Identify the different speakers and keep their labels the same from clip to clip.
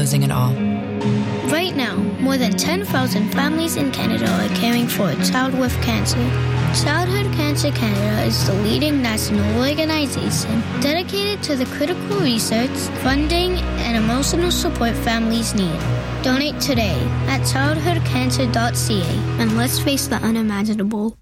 Speaker 1: losing it all.
Speaker 2: Right now, more than 10,000 families in Canada are caring for a child with cancer. Childhood Cancer Canada is the leading national organization dedicated to the critical research, funding, and emotional support families need. Donate today at childhoodcancer.ca and let's face the unimaginable.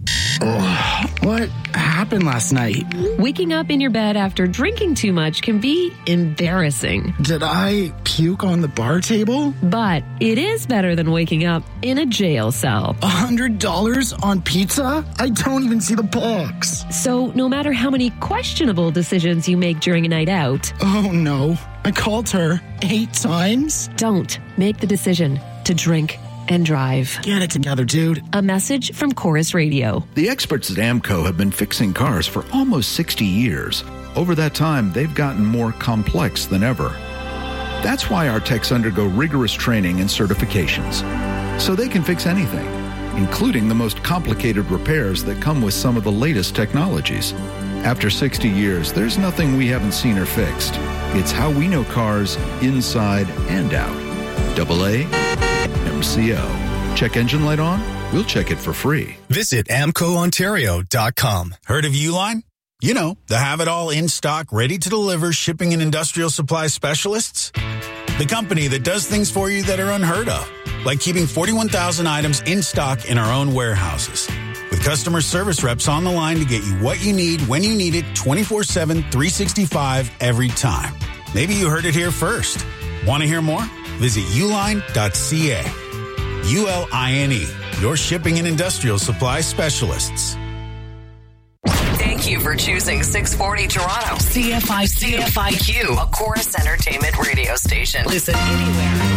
Speaker 3: What happened last night?
Speaker 4: Waking up in your bed after drinking too much can be embarrassing.
Speaker 3: Did I puke on the bar table?
Speaker 4: But it is better than waking up in a jail cell.
Speaker 3: $100 on pizza? I don't even see the box.
Speaker 4: So no matter how many questionable decisions you make during a night out...
Speaker 3: Oh no, I called her 8 times?
Speaker 4: Don't make the decision to drink and drive.
Speaker 3: Get it together, dude.
Speaker 4: A message from Chorus Radio.
Speaker 5: The experts at AMCO have been fixing cars for almost 60 years. Over that time, they've gotten more complex than ever. That's why our techs undergo rigorous training and certifications, so they can fix anything, including the most complicated repairs that come with some of the latest technologies. After 60 years, there's nothing we haven't seen or fixed. It's how we know cars inside and out. AA MCO. Check engine light on? We'll check it for free.
Speaker 6: Visit AmcoOntario.com.
Speaker 7: Heard of Uline? You know, the have-it-all in-stock, ready-to-deliver shipping and industrial supply specialists. The company that does things for you that are unheard of, like keeping 41,000 items in stock in our own warehouses. With customer service reps on the line to get you what you need when you need it 24/7, 365 every time. Maybe you heard it here first. Want to hear more? Visit uline.ca. ULINE, your shipping and industrial supply specialists.
Speaker 8: Thank you for choosing 640 Toronto. CFIQ, a Chorus Entertainment radio station. Listen anywhere.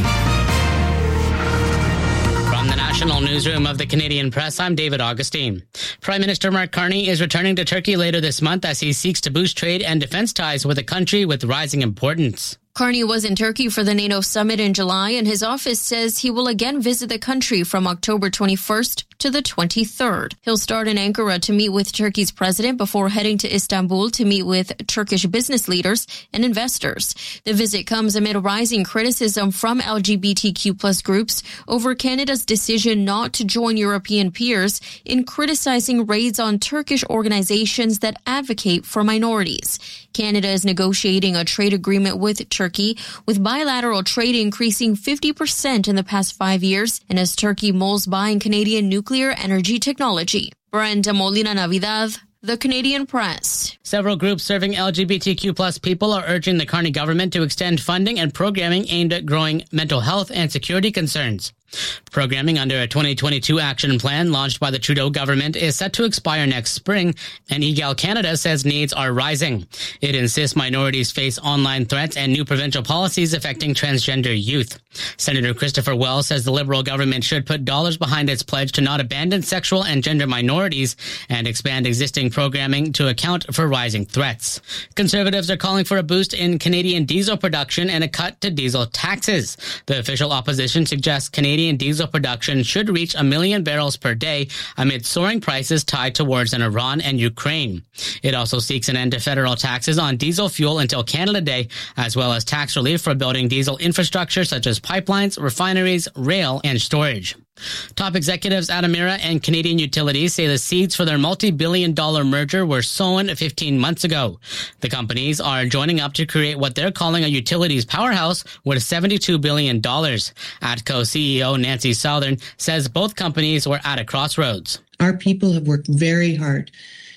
Speaker 9: From the National Newsroom of the Canadian Press, I'm David Augustine. Prime Minister Mark Carney is returning to Turkey later this month as he seeks to boost trade and defense ties with a country with rising importance.
Speaker 10: Carney was in Turkey for the NATO summit in July, and his office says he will again visit the country from October 21st to the 23rd. He'll start in Ankara to meet with Turkey's president before heading to Istanbul to meet with Turkish business leaders and investors. The visit comes amid rising criticism from LGBTQ+ groups over Canada's decision not to join European peers in criticizing raids on Turkish organizations that advocate for minorities. Canada is negotiating a trade agreement with Turkey, with bilateral trade increasing 50% in the past 5 years, and as Turkey mulls buying Canadian nuclear energy technology. Brenda Molina Navidad, The Canadian Press.
Speaker 9: Several groups serving LGBTQ+ people are urging the Carney government to extend funding and programming aimed at growing mental health and security concerns. Programming under a 2022 action plan launched by the Trudeau government is set to expire next spring, and Egal Canada says needs are rising. It insists minorities face online threats and new provincial policies affecting transgender youth. Senator Christopher Wells says the Liberal government should put dollars behind its pledge to not abandon sexual and gender minorities and expand existing programming to account for rising threats. Conservatives are calling for a boost in Canadian diesel production and a cut to diesel taxes. The official opposition suggests Canadian diesel production should reach 1 million barrels per day amid soaring prices tied to wars in Iran and Ukraine. It also seeks an end to federal taxes on diesel fuel until Canada Day, as well as tax relief for building diesel infrastructure such as pipelines, refineries, rail, and storage. Top executives at Emera and Canadian Utilities say the seeds for their multi-billion-dollar merger were sown 15 months ago. The companies are joining up to create what they're calling a utilities powerhouse worth $72 billion. ATCO CEO Nancy Southern says both companies were at a crossroads.
Speaker 11: Our people have worked very hard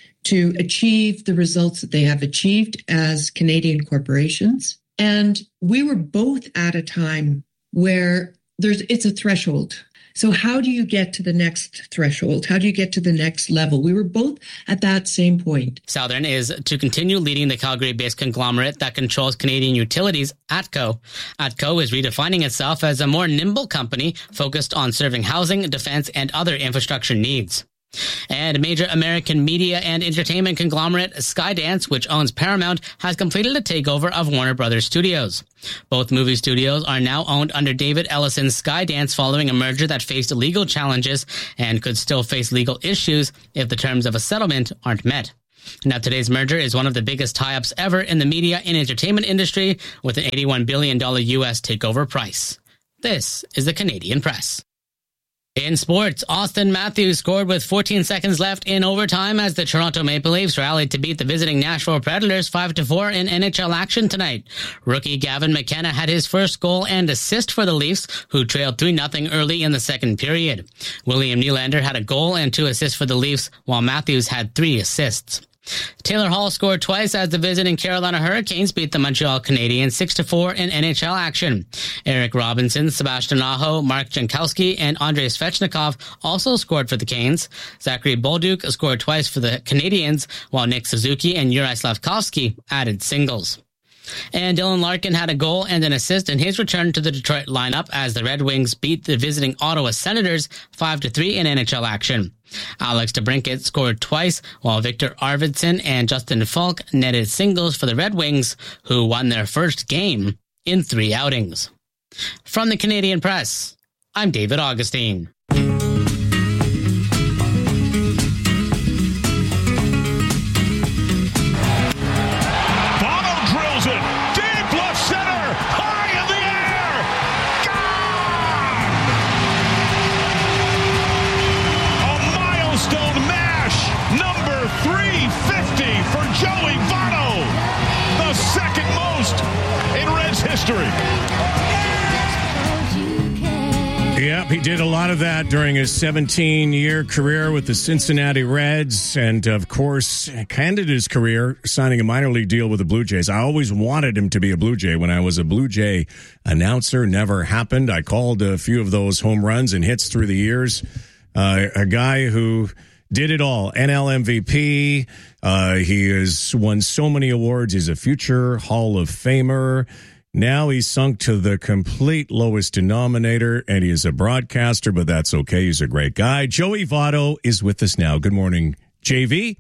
Speaker 11: to achieve the results that they have achieved as Canadian corporations. And we were both at a time where it's a threshold. So how do you get to the next threshold? How do you get to the next level? We were both at that same point.
Speaker 9: Southern is to continue leading the Calgary-based conglomerate that controls Canadian Utilities, ATCO. ATCO is redefining itself as a more nimble company focused on serving housing, defense, and other infrastructure needs. And major American media and entertainment conglomerate Skydance, which owns Paramount, has completed a takeover of Warner Brothers Studios. Both movie studios are now owned under David Ellison's Skydance following a merger that faced legal challenges and could still face legal issues if the terms of a settlement aren't met. Now, today's merger is one of the biggest tie-ups ever in the media and entertainment industry, with an $81 billion U.S. takeover price. This is the Canadian Press. In sports, Austin Matthews scored with 14 seconds left in overtime as the Toronto Maple Leafs rallied to beat the visiting Nashville Predators 5-4 in NHL action tonight. Rookie Gavin McKenna had his first goal and assist for the Leafs, who trailed 3-0 early in the second period. William Nylander had a goal and 2 assists for the Leafs, while Matthews had 3 assists. Taylor Hall scored twice as the visiting Carolina Hurricanes beat the Montreal Canadiens 6-4 in NHL action. Eric Robinson, Sebastian Aho, Mark Jankowski, and Andrei Svechnikov also scored for the Canes. Zachary Bolduc scored twice for the Canadiens, while Nick Suzuki and Yuri Slavkovsky added singles. And Dylan Larkin had a goal and an assist in his return to the Detroit lineup as the Red Wings beat the visiting Ottawa Senators 5-3 in NHL action. Alex DeBrincat scored twice, while Victor Arvidsson and Justin Falk netted singles for the Red Wings, who won their first game in 3 outings. From the Canadian Press, I'm David Augustine.
Speaker 1: Joey Votto, the second most in Reds history.
Speaker 12: Yep, he did a lot of that during his 17-year career with the Cincinnati Reds, and of course, ended his career signing a minor league deal with the Blue Jays. I always wanted him to be a Blue Jay when I was a Blue Jay announcer. Never happened. I called a few of those home runs and hits through the years. A guy who did it all. NL MVP. He has won so many awards. He's a future Hall of Famer. Now he's sunk to the complete lowest denominator, and he is a broadcaster, but that's okay. He's a great guy. Joey Votto is with us now. Good morning, JV.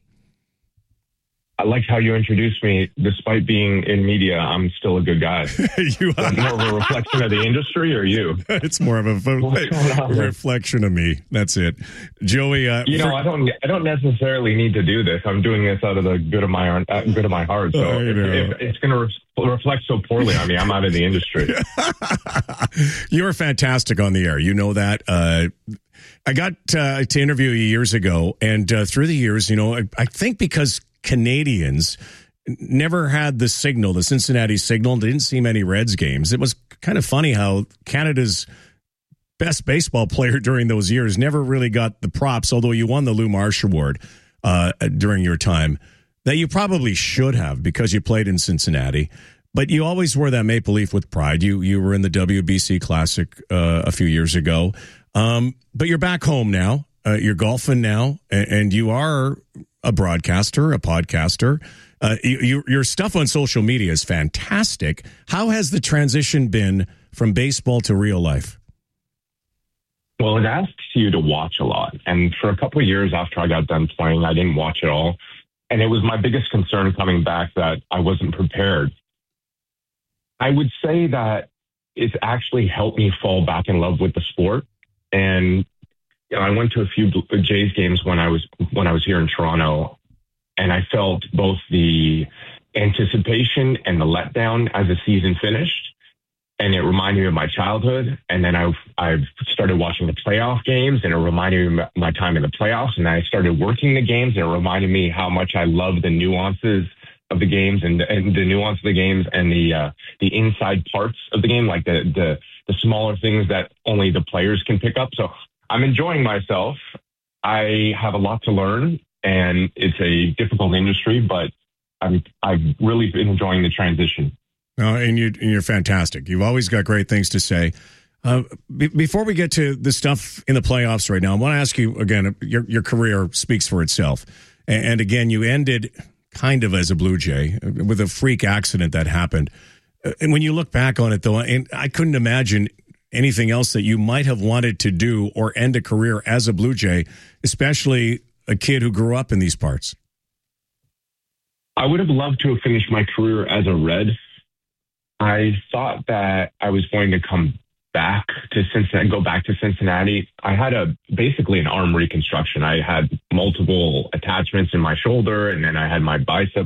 Speaker 13: I liked how you introduced me. Despite being in media, I'm still a good guy.
Speaker 12: You are
Speaker 13: more of a reflection of the industry, or you?
Speaker 12: It's more of a reflection of me. That's it, Joey.
Speaker 13: I don't necessarily need to do this. I'm doing this out of the good of my heart. So if it's going to reflect so poorly on me, I'm out of the industry.
Speaker 12: You're fantastic on the air. You know that. I got to interview you years ago, and through the years, I think because Canadians never had the signal, the Cincinnati signal. They didn't see many Reds games. It was kind of funny how Canada's best baseball player during those years never really got the props, although you won the Lou Marsh Award during your time, that you probably should have because you played in Cincinnati. But you always wore that maple leaf with pride. You were in the WBC Classic a few years ago. But you're back home now. You're golfing now, and you are a broadcaster, a podcaster. Your stuff on social media is fantastic. How has the transition been from baseball to real life?
Speaker 13: Well, it asks you to watch a lot. And for a couple of years after I got done playing, I didn't watch at all. And it was my biggest concern coming back that I wasn't prepared. I would say that it's actually helped me fall back in love with the sport. And I went to a few Jays games when I was here in Toronto, and I felt both the anticipation and the letdown as the season finished. And it reminded me of my childhood. And then I've started watching the playoff games, and it reminded me of my time in the playoffs. And then I started working the games, and it reminded me how much I love the nuances of the games and the nuance of the games and the inside parts of the game, like the smaller things that only the players can pick up. So I'm enjoying myself. I have a lot to learn, and it's a difficult industry, but I've really been enjoying the transition.
Speaker 12: And you're fantastic. You've always got great things to say. Before we get to the stuff in the playoffs right now, I want to ask you again, your career speaks for itself. And again, you ended kind of as a Blue Jay with a freak accident that happened. And when you look back on it, though, and I couldn't imagine anything else that you might have wanted to do or end a career as a Blue Jay, especially a kid who grew up in these parts.
Speaker 13: I would have loved to have finished my career as a Red. I thought that I was going to come back to Cincinnati, I had basically an arm reconstruction. I had multiple attachments in my shoulder, and then I had my bicep.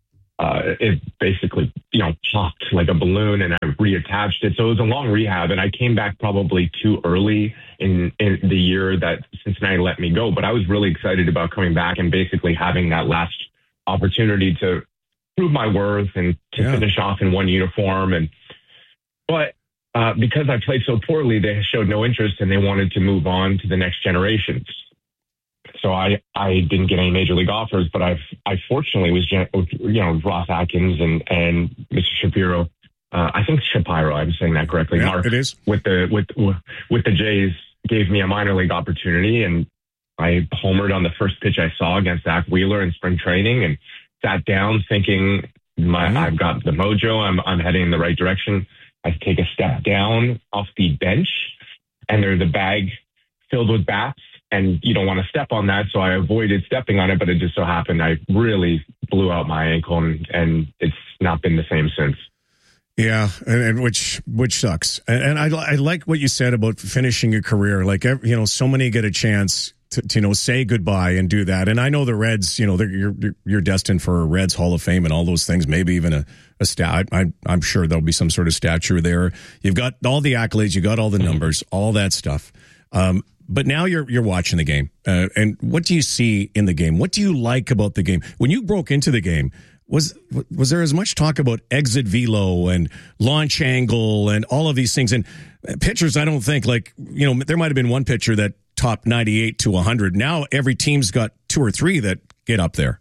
Speaker 13: It basically, popped like a balloon, and I reattached it. So it was a long rehab, and I came back probably too early in the year that Cincinnati let me go. But I was really excited about coming back and basically having that last opportunity to prove my worth and to finish off in one uniform. But because I played so poorly, they showed no interest, and they wanted to move on to the next generations. So I didn't get any major league offers, but I fortunately was, Ross Atkins and Mr. Shapiro. I think Shapiro, I'm saying that correctly.
Speaker 12: Yeah,
Speaker 13: Mark,
Speaker 12: it is.
Speaker 13: with the Jays, gave me a minor league opportunity, and I homered on the first pitch I saw against Zach Wheeler in spring training, and sat down thinking, I've got the mojo. I'm heading in the right direction. I take a step down off the bench, and there's a bag filled with bats. And you don't want to step on that, so I avoided stepping on it, but it just so happened I really blew out my ankle, and it's not been the same since.
Speaker 12: Yeah, and which sucks. And I like what you said about finishing your career. Like, so many get a chance to say goodbye and do that. And I know the Reds, you're destined for a Reds Hall of Fame and all those things, maybe even a stat. I'm sure there'll be some sort of statue there. You've got all the accolades, you got all the numbers, all that stuff. But now you're watching the game, and what do you see in the game? What do you like about the game? When you broke into the game, was there as much talk about exit velo and launch angle and all of these things? And pitchers, I don't think, there might have been one pitcher that topped 98 to 100. Now every team's got two or three that get up there.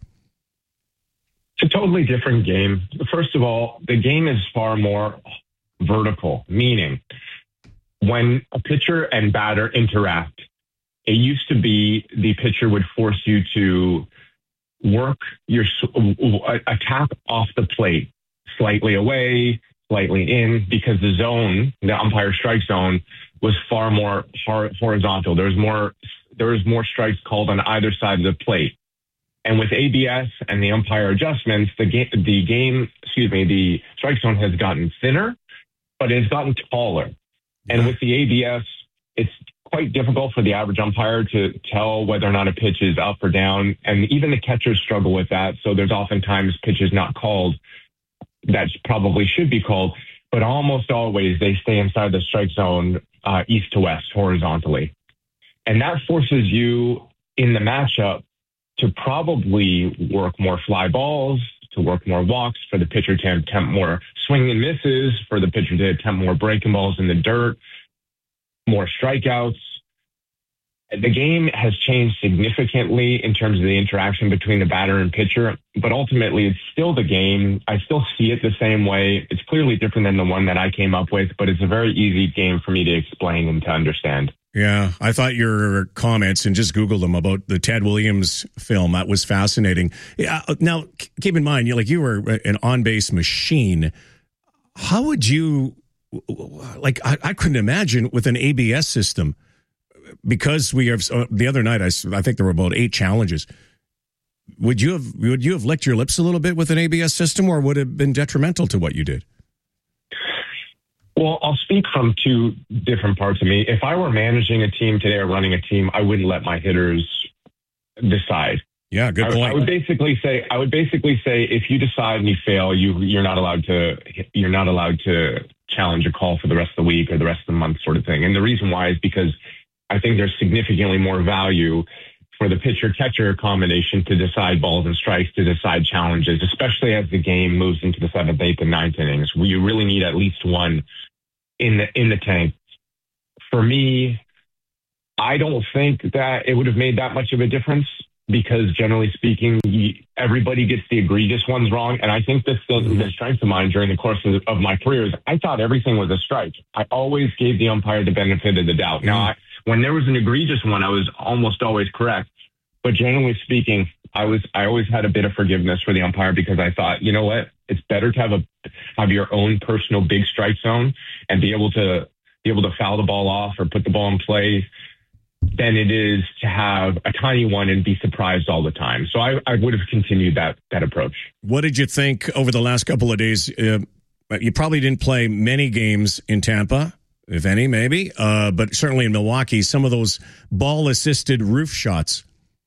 Speaker 13: It's a totally different game. First of all, the game is far more vertical, meaning when a pitcher and batter interact, it used to be the pitcher would force you to work your attack off the plate, slightly away, slightly in, because the umpire strike zone was far more horizontal. There was more strikes called on either side of the plate. And with ABS and the umpire adjustments, the strike zone has gotten thinner, but it's gotten taller. And with the ABS, it's quite difficult for the average umpire to tell whether or not a pitch is up or down. And even the catchers struggle with that. So there's oftentimes pitches not called that probably should be called. But almost always they stay inside the strike zone east to west horizontally. And that forces you in the matchup to probably work more fly balls, to work more walks, for the pitcher to attempt more swing and misses, for the pitcher to attempt more breaking balls in the dirt, more strikeouts. The game has changed significantly in terms of the interaction between the batter and pitcher, but ultimately it's still the game. I still see it the same way. It's clearly different than the one that I came up with, but it's a very easy game for me to explain and to understand.
Speaker 12: Yeah, I thought your comments, and just Googled them, about the Ted Williams film. That was fascinating. Yeah, now, keep in mind, you were an on-base machine. How would you, I couldn't imagine with an ABS system, because we have, the other night, I think there were about 8 challenges. Would you have licked your lips a little bit with an ABS system, or would it have been detrimental to what you did?
Speaker 13: Well, I'll speak from two different parts of me. If I were managing a team today or running a team, I wouldn't let my hitters decide.
Speaker 12: Yeah, good point.
Speaker 13: I would basically say, if you decide and you fail, you're not allowed to challenge a call for the rest of the week or the rest of the month, sort of thing. And the reason why is because I think there's significantly more value for the pitcher-catcher combination to decide balls and strikes, to decide challenges, especially as the game moves into the 7th, 8th, and 9th innings, where you really need at least one in the tank. For me, I don't think that it would have made that much of a difference, because generally speaking, everybody gets the egregious ones wrong. And I think the strength of mine during the course of my career is I thought everything was a strike. I always gave the umpire the benefit of the doubt. Now, when there was an egregious one, I was almost always correct. But generally speaking, I always had a bit of forgiveness for the umpire, because I thought, you know what, it's better to have your own personal big strike zone and be able to foul the ball off or put the ball in play than it is to have a tiny one and be surprised all the time. So I would have continued that approach.
Speaker 12: What did you think over the last couple of days? You probably didn't play many games in Tampa. if any, maybe. But certainly in Milwaukee, some of those ball-assisted roof shots.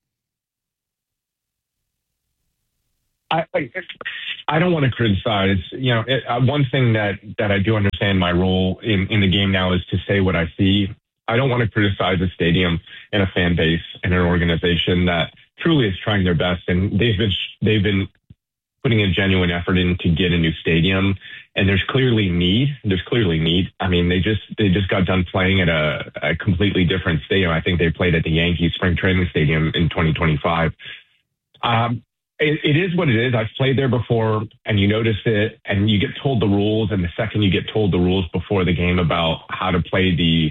Speaker 13: I don't want to criticize. One thing that I do understand my role in the game now is to say what I see. I don't want to criticize a stadium and a fan base and an organization that truly is trying their best, and they've been putting a genuine effort in to get a new stadium. And there's clearly need. I mean, they just got done playing at a completely different stadium. I think they played at the Yankees Spring Training Stadium in 2025. It is what it is. I've played there before, and you notice it, and you get told the rules. And the second you get told the rules before the game about how to play the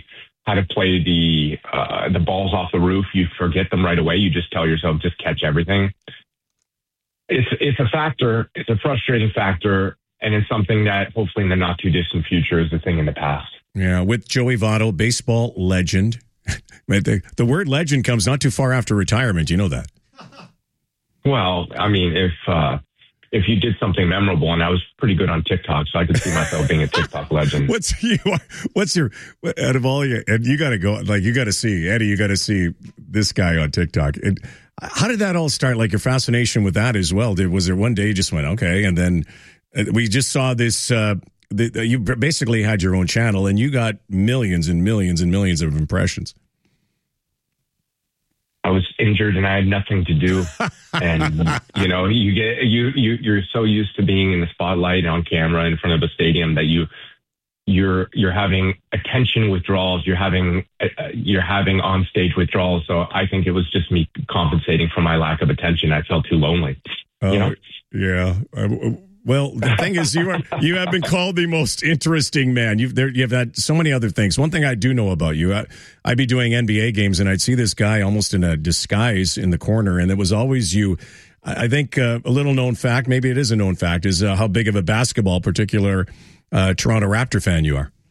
Speaker 13: balls off the roof, you forget them right away. You just tell yourself, just catch everything. It's a factor. It's a frustrating factor, and it's something that hopefully in the not too distant future is a thing in the past.
Speaker 12: Yeah, with Joey Votto, baseball legend. The word legend comes not too far after retirement. You know that.
Speaker 13: Well, I mean, if you did something memorable, and I was pretty good on TikTok, so I could see myself being a TikTok legend.
Speaker 12: What's your out of all you? And you got to go, like, you got to see Eddie. You got to see this guy on TikTok. How did that all start? Like, your fascination with that as well? Was there one day you just went okay, and then we just saw this? You basically had your own channel, and you got millions and millions and millions of impressions.
Speaker 13: I was injured and I had nothing to do. And, you're so used to being in the spotlight and on camera in front of a stadium that you're having attention withdrawals. You're having on stage withdrawals. So I think it was just me compensating for my lack of attention. I felt too lonely.
Speaker 12: Yeah. Well, the thing is, you have been called the most interesting man. You've had so many other things. One thing I do know about you, I'd be doing NBA games, and I'd see this guy almost in a disguise in the corner, and it was always you. I think a little known fact, maybe it is a known fact, is how big of a basketball, particular Toronto Raptor fan you are.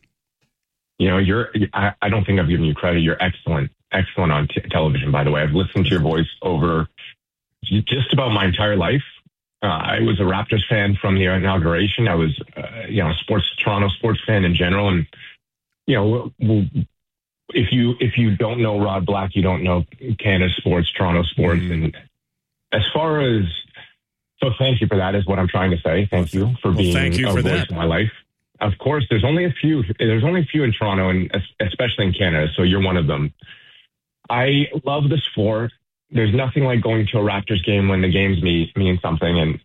Speaker 13: I don't think I've given you credit. You're excellent on television, by the way. I've listened to your voice over just about my entire life. I was a Raptors fan from the inauguration. I was, Toronto sports fan in general. And, if you don't know Rod Black, you don't know Canada sports, Toronto sports. And as far as, so thank you for that is what I'm trying to say. Thank you for being a voice in my life. Of course, there's only a few in Toronto, and especially in Canada. So you're one of them. I love the sport. There's nothing like going to a Raptors game when the games mean something. And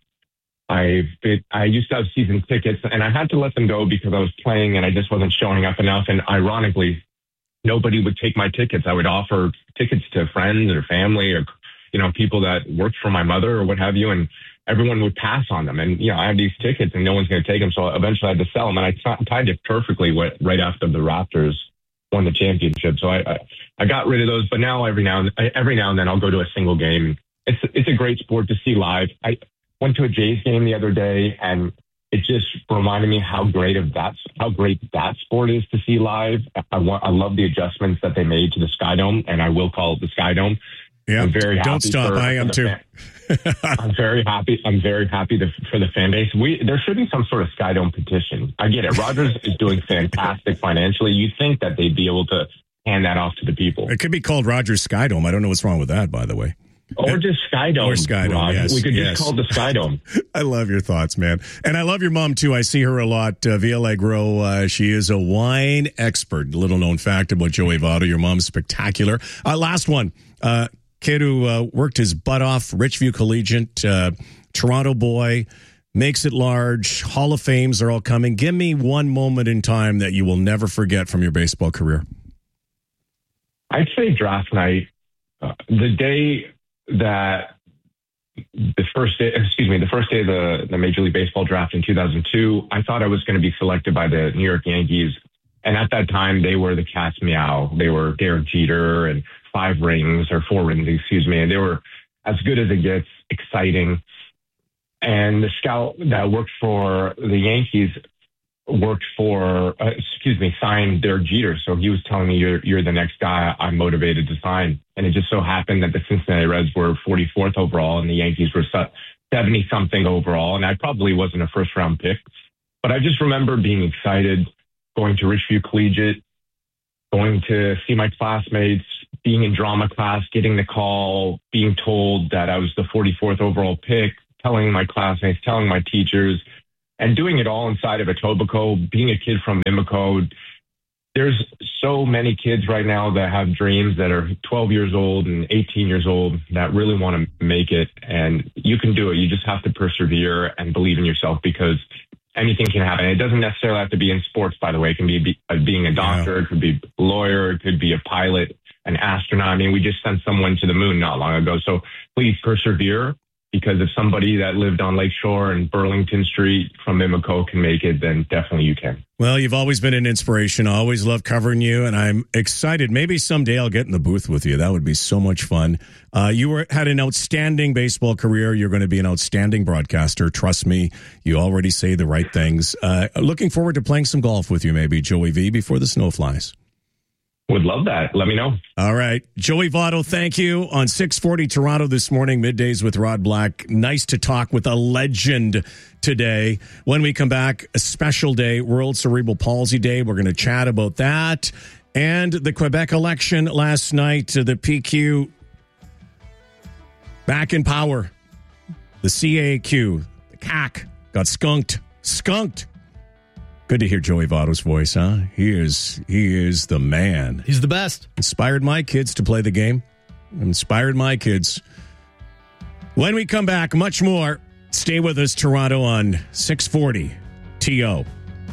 Speaker 13: I used to have season tickets, and I had to let them go because I was playing and I just wasn't showing up enough. And ironically, nobody would take my tickets. I would offer tickets to friends or family or, people that worked for my mother or what have you. And everyone would pass on them. And, I have these tickets and no one's going to take them. So eventually I had to sell them. And I timed it perfectly right after the Raptors won the championship. So I got rid of those, but now every now and then I'll go to a single game. It's a great sport to see live. I went to a Jays game the other day, and it just reminded me how great that sport is to see live. I love the adjustments that they made to the Sky Dome, and I will call it the Sky Dome.
Speaker 12: Yeah, I'm very happy. Don't stop. I am too.
Speaker 13: I'm very happy. I'm very happy for the fan base. There should be some sort of Sky Dome petition. I get it. Rogers is doing fantastic financially. You'd think that they'd be able to hand that off to the people.
Speaker 12: It could be called Rogers Sky Dome. I don't know what's wrong with that, by the way.
Speaker 13: Or just Sky Dome.
Speaker 12: Or Sky Dome, yes.
Speaker 13: We could just call it the Sky Dome.
Speaker 12: I love your thoughts, man. And I love your mom, too. I see her a lot via Allegro. She is a wine expert. Little known fact about Joey Votto. Your mom's spectacular. Last one. Kid who worked his butt off, Richview Collegiate, Toronto boy, makes it large. Hall of Fames are all coming. Give me one moment in time that you will never forget from your baseball career.
Speaker 13: I'd say draft night. The day that the first day of the Major League Baseball draft in 2002, I thought I was going to be selected by the New York Yankees. And at that time, they were the Cats Meow. They were Derek Jeter and 4 rings, and they were as good as it gets, exciting. And the scout that worked for the Yankees signed Derek Jeter. So he was telling me, you're the next guy I'm motivated to sign. And it just so happened that the Cincinnati Reds were 44th overall and the Yankees were 70 something overall. And I probably wasn't a first round pick, but I just remember being excited. going to Richview Collegiate, going to see my classmates, being in drama class, getting the call, being told that I was the 44th overall pick, telling my classmates, telling my teachers, and doing it all inside of Etobicoke, being a kid from Pimlico. There's so many kids right now that have dreams that are 12 years old and 18 years old that really want to make it. And you can do it. You just have to persevere and believe in yourself, because anything can happen. It doesn't necessarily have to be in sports, by the way. It can be being a doctor. It could be a lawyer. It could be a pilot, an astronaut. I mean, we just sent someone to the moon not long ago. So please persevere, because if somebody that lived on Lakeshore and Burlington Street from Pimlico can make it, then definitely you can.
Speaker 12: Well, you've always been an inspiration. I always love covering you, and I'm excited. Maybe someday I'll get in the booth with you. That would be so much fun. You had an outstanding baseball career. You're going to be an outstanding broadcaster. Trust me, you already say the right things. Looking forward to playing some golf with you, maybe, Joey V, before the snow flies.
Speaker 13: Would love that. Let me know.
Speaker 12: All right. Joey Votto, thank you. On 640 Toronto this morning, Middays with Rod Black. Nice to talk with a legend today. When we come back, a special day, World Cerebral Palsy Day. We're going to chat about that. And the Quebec election last night, the PQ back in power. The CAQ, the CAQ, got skunked. Good to hear Joey Votto's voice, huh? He is the man.
Speaker 14: He's the best.
Speaker 12: Inspired my kids to play the game. Inspired my kids. When we come back, much more. Stay with us, Toronto, on 640 TO.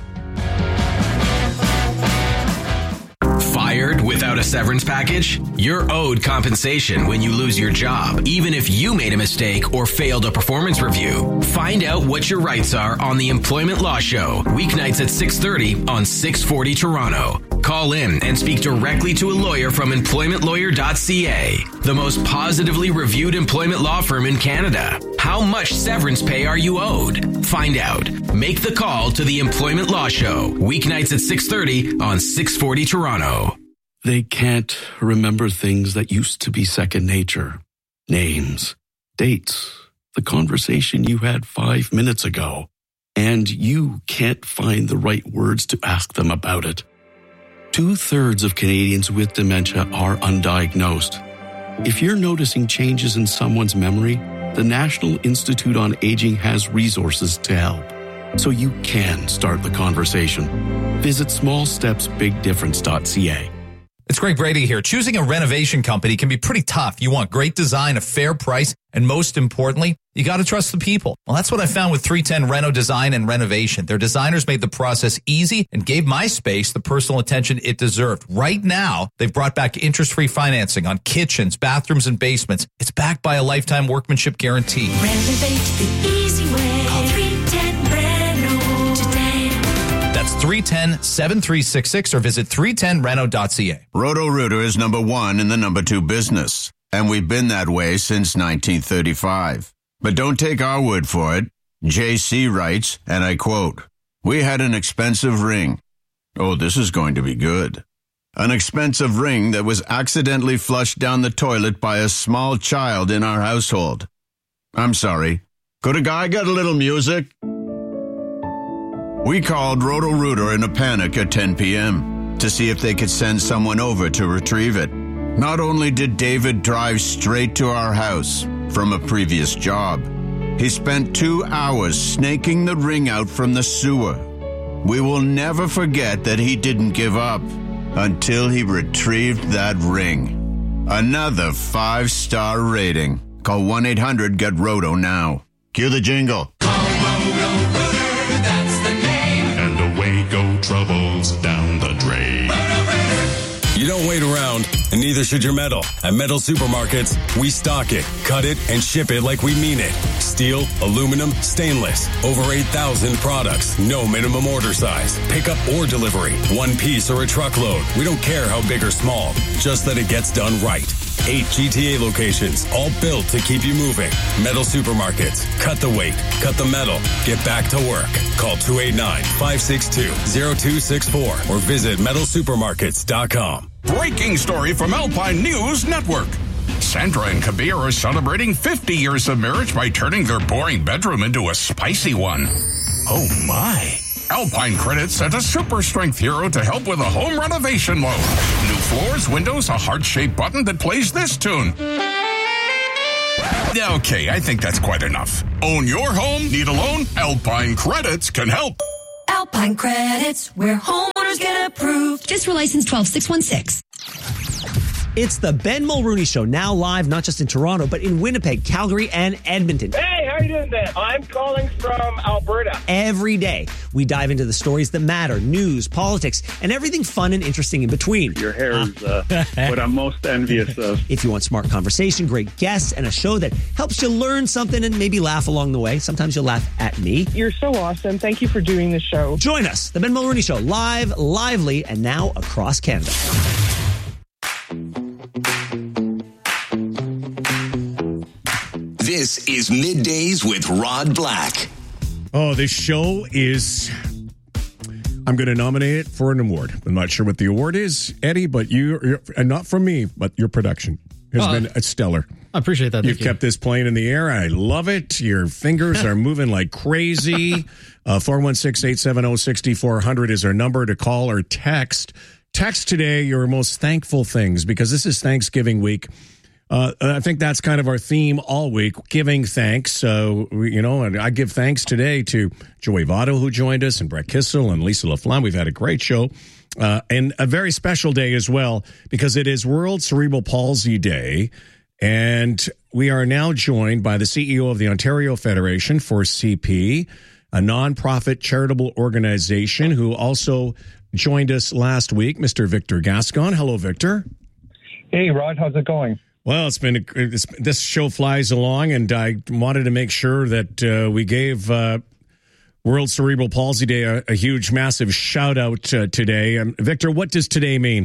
Speaker 15: Fired without a severance package? You're owed compensation when you lose your job, even if you made a mistake or failed a performance review. Find out what your rights are on the Employment Law Show, weeknights at 6:30 on 640 Toronto. Call in and speak directly to a lawyer from employmentlawyer.ca, the most positively reviewed employment law firm in Canada. How much severance pay are you owed? Find out. Make the call to the Employment Law Show, weeknights at 6:30 on 640 Toronto.
Speaker 16: They can't remember things that used to be second nature. Names, dates, the conversation you had 5 minutes ago. And you can't find the right words to ask them about it. 2/3 of Canadians with dementia are undiagnosed. If you're noticing changes in someone's memory, the National Institute on Aging has resources to help, so you can start the conversation. Visit smallstepsbigdifference.ca.
Speaker 17: It's Greg Brady here. Choosing a renovation company can be pretty tough. You want great design, a fair price, and most importantly, you got to trust the people. Well, that's what I found with 310 Reno Design and Renovation. Their designers made the process easy and gave my space the personal attention it deserved. Right now, they've brought back interest-free financing on kitchens, bathrooms, and basements. It's backed by a lifetime workmanship guarantee.
Speaker 18: Renovate the easy way. Call 310 Reno today.
Speaker 17: That's 310-7366 or visit 310reno.ca.
Speaker 19: Roto-Rooter is number one in the number two business, and we've been that way since 1935. But don't take our word for it. JC writes, and I quote, "We had an expensive ring. Oh, this is going to be good. An expensive ring that was accidentally flushed down the toilet by a small child in our household. I'm sorry. Could a guy get a little music?" We called Roto-Rooter in a panic at 10 p.m. to see if they could send someone over to retrieve it. Not only did David drive straight to our house from a previous job, he spent 2 hours snaking the ring out from the sewer. We will never forget that he didn't give up until he retrieved that ring. Another 5-star rating. Call 1-800-GET-ROTO now. Cue the jingle.
Speaker 1: Go troubles down the drain.
Speaker 20: You don't wait around, and neither should your metal. At Metal Supermarkets, we stock it, cut it, and ship it like we mean it. Steel, aluminum, stainless. Over 8,000 products. No minimum order size. Pickup or delivery. One piece or a truckload. We don't care how big or small. Just that it gets done right. 8 GTA locations, all built to keep you moving. Metal Supermarkets. Cut the weight. Cut the metal. Get back to work. Call 289-562-0264 or visit metalsupermarkets.com.
Speaker 21: Breaking story from Alpine News Network. Sandra and Kabir are celebrating 50 years of marriage by turning their boring bedroom into a spicy one. Oh my. Alpine Credit sent a super strength hero to help with a home renovation loan. New floors, windows, a heart-shaped button that plays this tune. Okay, I think that's quite enough. Own your home, need a loan? Alpine Credits can help.
Speaker 18: Alpine Credits, where homeowners get approved.
Speaker 14: Just for license 12616.
Speaker 22: It's the Ben Mulrooney Show, now live not just in Toronto, but in Winnipeg, Calgary, and Edmonton.
Speaker 23: Hey, how you doing there? I'm calling from Alberta.
Speaker 22: Every day, we dive into the stories that matter, news, politics, and everything fun and interesting in between.
Speaker 24: Your hair is what I'm most envious of.
Speaker 22: If you want smart conversation, great guests, and a show that helps you learn something and maybe laugh along the way. Sometimes you'll laugh at me.
Speaker 23: You're so awesome. Thank you for doing the show.
Speaker 22: Join us, the Ben Mulrooney Show, live, lively, and now across Canada.
Speaker 25: This is Middays with Rod Black.
Speaker 12: Oh, this show is... I'm going to nominate it for an award. I'm not sure what the award is, Eddie, but you're and not from me, but your production has been stellar.
Speaker 26: I appreciate that.
Speaker 12: You've kept this plane in the air. I love it. Your fingers are moving like crazy. 416-870-6400 is our number to call or text. Text today your most thankful things, because this is Thanksgiving week. I think that's kind of our theme all week, giving thanks. And I give thanks today to Joey Votto, who joined us, and Brett Kissel and Lisa LaFlamme. We've had a great show. And a very special day as well, because it is World Cerebral Palsy Day. And we are now joined by the CEO of the Ontario Federation for CP, a nonprofit charitable organization, who also joined us last week, Mr. Victor Gascon. Hello, Victor.
Speaker 23: Hey, Rod. How's it going?
Speaker 12: Well, this show flies along, and I wanted to make sure that we gave World Cerebral Palsy Day a huge, massive shout-out today. Victor, what does today mean?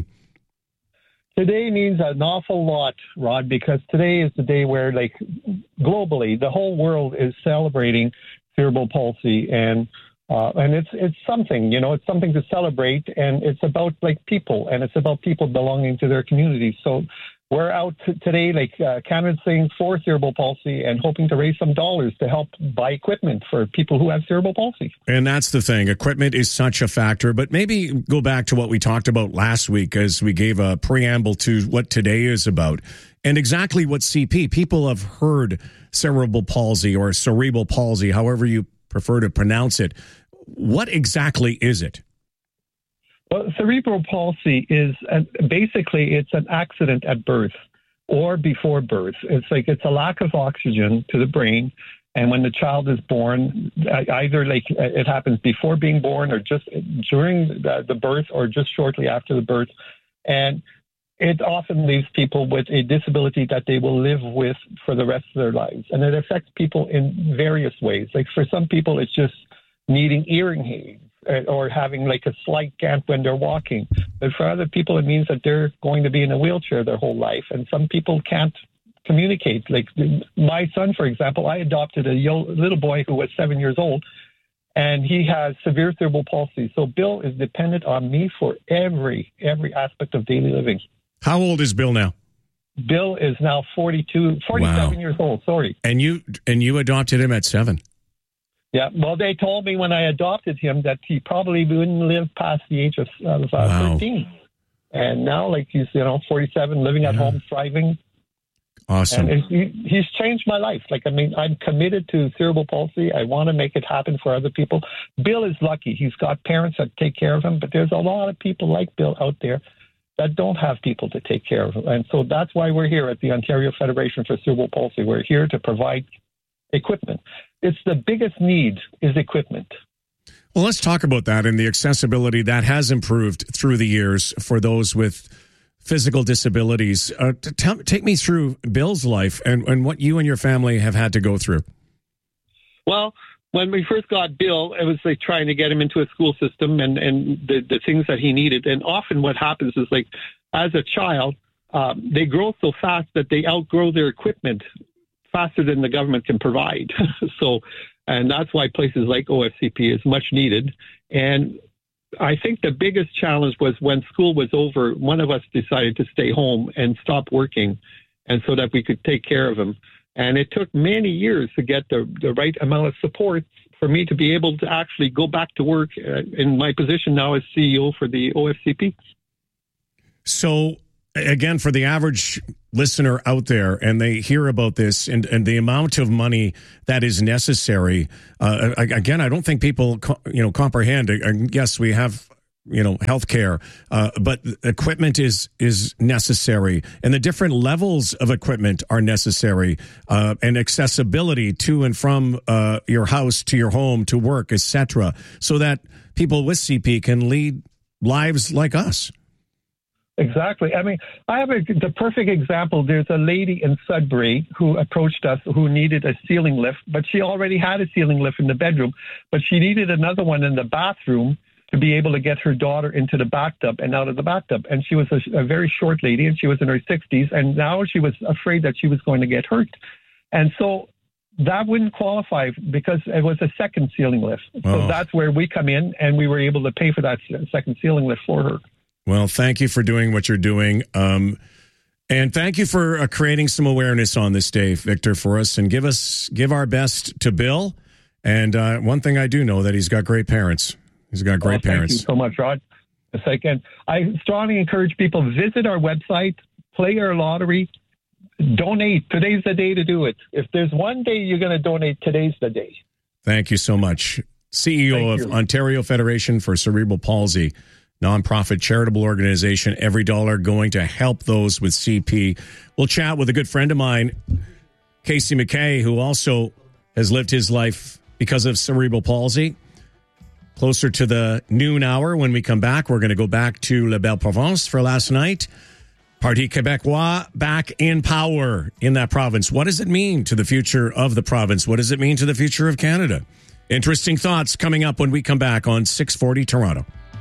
Speaker 23: Today means an awful lot, Rod, because today is the day where, globally, the whole world is celebrating cerebral palsy, and it's something, it's something to celebrate, and it's about people, and it's about people belonging to their communities. So we're out today, canvassing for cerebral palsy and hoping to raise some dollars to help buy equipment for people who have cerebral palsy.
Speaker 12: And that's the thing. Equipment is such a factor. But maybe go back to what we talked about last week as we gave a preamble to what today is about. And exactly what CP. People have heard cerebral palsy or cerebral palsy, however you prefer to pronounce it. What exactly is it?
Speaker 23: Well, cerebral palsy is basically it's an accident at birth or before birth. It's a lack of oxygen to the brain, and when the child is born, either it happens before being born or just during the birth or just shortly after the birth, and it often leaves people with a disability that they will live with for the rest of their lives, and it affects people in various ways. For some people, it's just needing hearing aids or having a slight gant when they're walking. But for other people, it means that they're going to be in a wheelchair their whole life. And some people can't communicate. My son, for example, I adopted a little boy who was 7 years old, and he has severe cerebral palsy. So Bill is dependent on me for every aspect of daily living.
Speaker 12: How old is Bill now?
Speaker 23: Bill is now 47 years old, sorry.
Speaker 12: And you adopted him at 7?
Speaker 23: Yeah, well, they told me when I adopted him that he probably wouldn't live past the age of 13. And now, he's 47, living at home, thriving.
Speaker 12: Awesome.
Speaker 23: And he's changed my life. I'm committed to cerebral palsy. I want to make it happen for other people. Bill is lucky. He's got parents that take care of him, but there's a lot of people like Bill out there that don't have people to take care of him. And so that's why we're here at the Ontario Federation for Cerebral Palsy. We're here to provide equipment. It's the biggest need is equipment.
Speaker 12: Well, let's talk about that and the accessibility that has improved through the years for those with physical disabilities. Take me through Bill's life and what you and your family have had to go through.
Speaker 23: Well, when we first got Bill, it was trying to get him into a school system and the things that he needed. And often what happens is as a child, they grow so fast that they outgrow their equipment faster than the government can provide. And that's why places like OFCP is much needed. And I think the biggest challenge was when school was over, one of us decided to stay home and stop working, and so that we could take care of him. And it took many years to get the right amount of support for me to be able to actually go back to work in my position now as CEO for the OFCP.
Speaker 12: So, again, for the average listener out there, and they hear about this and the amount of money that is necessary, again, I don't think people comprehend. Yes, we have healthcare, but equipment is necessary, and the different levels of equipment are necessary, and accessibility to and from your house to your home to work, etc., so that people with CP can lead lives like us.
Speaker 23: Exactly. I mean, I have the perfect example. There's a lady in Sudbury who approached us who needed a ceiling lift, but she already had a ceiling lift in the bedroom, but she needed another one in the bathroom to be able to get her daughter into the bathtub and out of the bathtub. And she was a very short lady, and she was in her 60s, and now she was afraid that she was going to get hurt. And so that wouldn't qualify because it was a second ceiling lift. So that's where we come in, and we were able to pay for that second ceiling lift for her.
Speaker 12: Well, thank you for doing what you're doing. And thank you for creating some awareness on this day, Victor, for us, and give our best to Bill. And one thing I do know, that he's got great parents. He's got great parents.
Speaker 23: Thank you so much, Rod. Yes, I can. I strongly encourage people, visit our website, play our lottery, donate. Today's the day to do it. If there's one day you're going to donate, today's the day.
Speaker 12: Thank you so much. CEO of Ontario Federation for Cerebral Palsy, nonprofit charitable organization, every dollar going to help those with CP. We'll chat with a good friend of mine, Casey McKay, who also has lived his life because of cerebral palsy. Closer to the noon hour when we come back, we're going to go back to La Belle Province for last night. Parti Québécois back in power in that province. What does it mean to the future of the province? What does it mean to the future of Canada? Interesting thoughts coming up when we come back on 640 Toronto.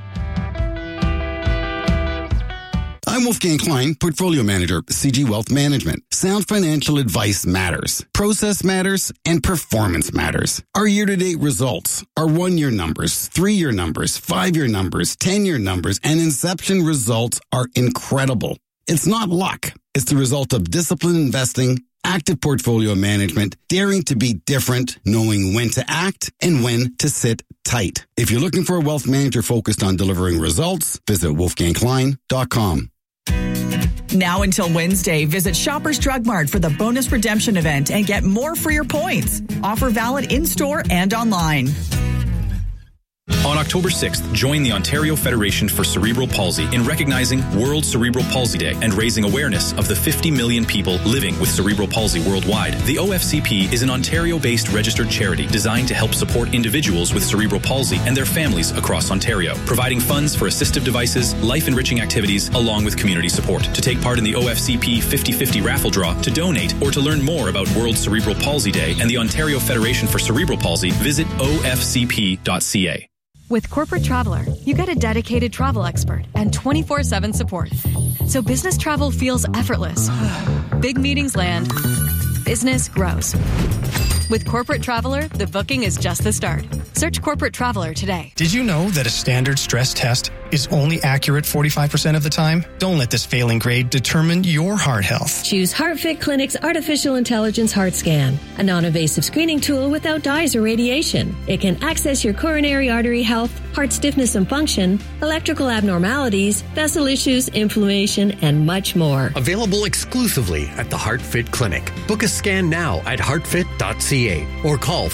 Speaker 2: I'm Wolfgang Klein, Portfolio Manager, CG Wealth Management. Sound financial advice matters. Process matters, and performance matters. Our year-to-date results, our 1-year numbers, 3-year numbers, 5-year numbers, 10-year numbers, and inception results are incredible. It's not luck. It's the result of disciplined investing, active portfolio management, daring to be different, knowing when to act and when to sit tight. If you're looking for a wealth manager focused on delivering results, visit wolfgangklein.com.
Speaker 3: Now until Wednesday, visit Shoppers Drug Mart for the bonus redemption event and get more for your points. Offer valid in-store and online.
Speaker 4: On October 6th, join the Ontario Federation for Cerebral Palsy in recognizing World Cerebral Palsy Day and raising awareness of the 50 million people living with cerebral palsy worldwide. The OFCP is an Ontario-based registered charity designed to help support individuals with cerebral palsy and their families across Ontario, providing funds for assistive devices, life-enriching activities, along with community support. To take part in the OFCP 50/50 raffle draw, to donate, or to learn more about World Cerebral Palsy Day and the Ontario Federation for Cerebral Palsy, visit ofcp.ca.
Speaker 5: With Corporate Traveler, you get a dedicated travel expert and 24/7 support. So business travel feels effortless. Big meetings land. Business grows. With Corporate Traveler, the booking is just the start. Search Corporate Traveler today.
Speaker 6: Did you know that a standard stress test is only accurate 45% of the time? Don't let this failing grade determine your heart health.
Speaker 26: Choose HeartFit Clinic's Artificial Intelligence Heart Scan, a non-invasive screening tool without dyes or radiation. It can access your coronary artery health, heart stiffness and function, electrical abnormalities, vessel issues, inflammation, and much more.
Speaker 27: Available exclusively at the HeartFit Clinic. Book a scan now at heartfit.ca or call